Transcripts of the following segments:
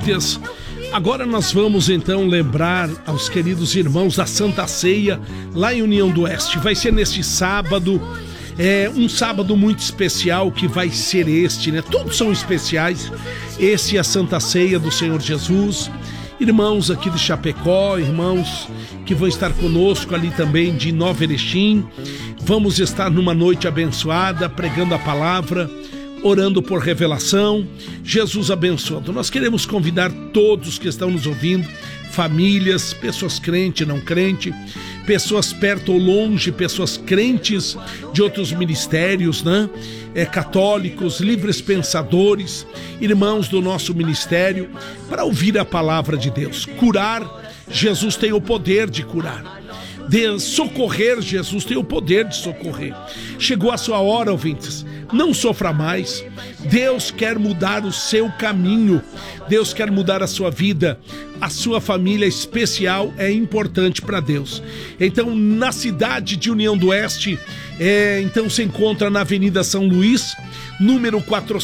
ouvintes. Agora nós vamos então lembrar aos queridos irmãos da Santa Ceia lá em União do Oeste. Vai ser neste sábado, um sábado muito especial que vai ser este, né? Todos são especiais. Esse é a Santa Ceia do Senhor Jesus. Irmãos aqui de Chapecó, irmãos que vão estar conosco ali também de Nova Erechim. Vamos estar numa noite abençoada, pregando a palavra, orando por revelação, Jesus abençoando. Nós queremos convidar todos que estão nos ouvindo, famílias, pessoas crentes, não crentes, pessoas perto ou longe, pessoas crentes de outros ministérios, né? Católicos, livres pensadores, irmãos do nosso ministério, para ouvir a palavra de Deus. Curar, Jesus tem o poder de curar. De socorrer, Jesus tem o poder de socorrer. Chegou a sua hora, ouvintes. Não sofra mais. Deus quer mudar o seu caminho. Deus quer mudar a sua vida. A sua família especial é importante para Deus. Então, na cidade de União do Oeste, então se encontra na Avenida São Luís, número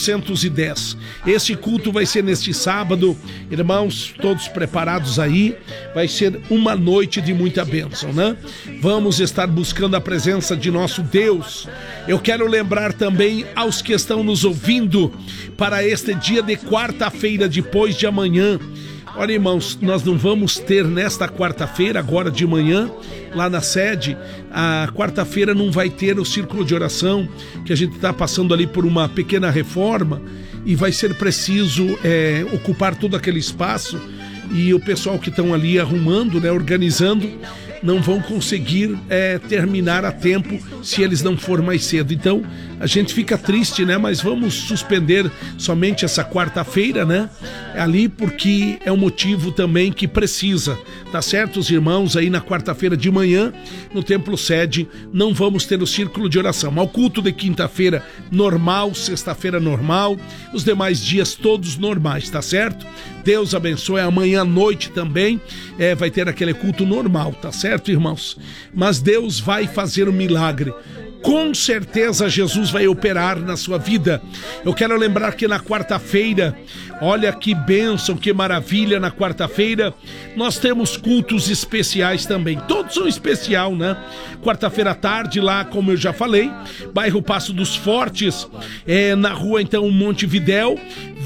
410. Esse culto vai ser neste sábado. Irmãos, todos preparados aí. Vai ser uma noite de muita bênção, né? Vamos estar buscando a presença de nosso Deus. Eu quero lembrar também aos que estão nos ouvindo para este dia de quarta-feira, depois de amanhã. Olha, irmãos, nós não vamos ter nesta quarta-feira, agora de manhã, lá na sede, a quarta-feira não vai ter o círculo de oração, que a gente está passando ali por uma pequena reforma e vai ser preciso ocupar todo aquele espaço, e o pessoal que estão ali arrumando, né, organizando, não vão conseguir terminar a tempo se eles não forem mais cedo. Então a gente fica triste, né? Mas vamos suspender somente essa quarta-feira, né? Ali, porque é um motivo também que precisa, tá certo? Os irmãos aí na quarta-feira de manhã, no templo sede, não vamos ter o círculo de oração. Mas o culto de quinta-feira normal, sexta-feira normal, os demais dias todos normais, tá certo? Deus abençoe. Amanhã à noite também vai ter aquele culto normal, tá certo, irmãos? Mas Deus vai fazer um milagre. Com certeza Jesus vai operar na sua vida. Eu quero lembrar que na quarta-feira, olha que bênção, que maravilha, na quarta-feira nós temos cultos especiais também. Todos são especial, né? Quarta-feira à tarde lá, como eu já falei, bairro Passo dos Fortes, na rua então Montevidéu,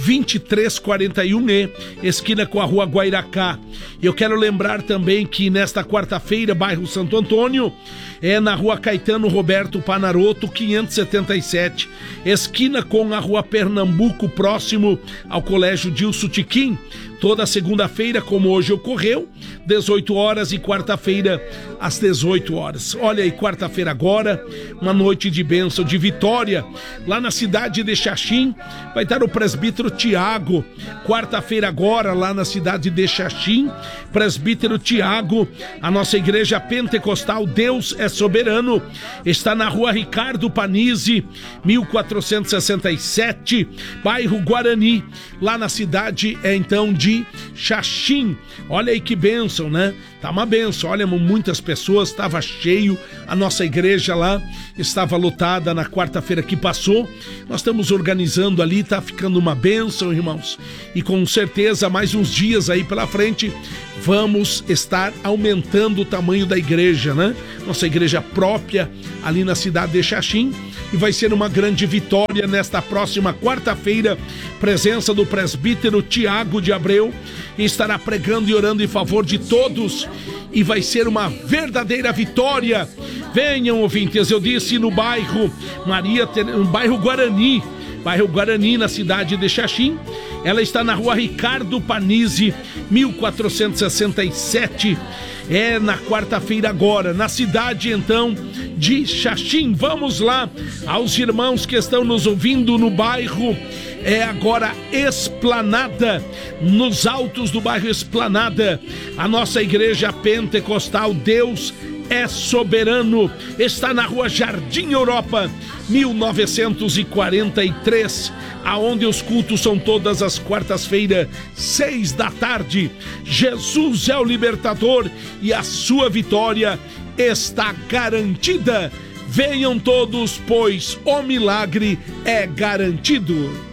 2341E, esquina com a rua Guairacá. Eu quero lembrar também que nesta quarta-feira, bairro Santo Antônio, na rua Caetano Roberto Panaroto, 577, esquina com a rua Pernambuco, próximo ao Colégio Dilso Tiquim. Toda segunda-feira, como hoje ocorreu, 18 horas, e quarta-feira às 18 horas. Olha aí, quarta-feira agora, uma noite de bênção, de vitória. Lá na cidade de Xaxim, vai estar o presbítero Tiago. Quarta-feira agora, lá na cidade de Xaxim, presbítero Tiago, a nossa igreja pentecostal Deus é Soberano, está na rua Ricardo Panizzi, 1467, bairro Guarani, lá na cidade então de Xaxim. Olha aí que bênção, né? Tá uma bênção, olha, muitas pessoas, estava cheio, a nossa igreja lá estava lotada na quarta-feira que passou. Nós estamos organizando ali, tá ficando uma bênção, irmãos, e com certeza mais uns dias aí pela frente vamos estar aumentando o tamanho da igreja, né? Nossa igreja própria ali na cidade de Xaxim, e vai ser uma grande vitória nesta próxima quarta-feira. Presença do presbítero Tiago de Abreu, e estará pregando e orando em favor de todos, e vai ser uma verdadeira vitória. Venham, ouvintes, eu disse, no bairro no bairro Guarani, na cidade de Xaxim. Ela está na rua Ricardo Panizzi, 1467. Na quarta-feira agora, na cidade então de Xaxim. Vamos lá aos irmãos que estão nos ouvindo no bairro agora Esplanada, nos altos do bairro Esplanada, a nossa igreja pentecostal Deus é Soberano, está na rua Jardim Europa, 1943, aonde os cultos são todas as quartas-feiras, 6 da tarde. Jesus é o libertador e a sua vitória está garantida. Venham todos, pois o milagre é garantido.